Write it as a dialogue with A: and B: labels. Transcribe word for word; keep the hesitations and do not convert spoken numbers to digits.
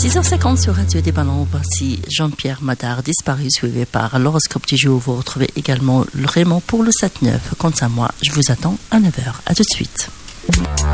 A: six heures cinquante sur Radio des Ballons. Voici Jean-Pierre Madar, disparu, suivi par l'horoscope du jour. Vous retrouvez également Raymond pour le sept neuf. Quant à moi, je vous attends à neuf heures. À tout de suite.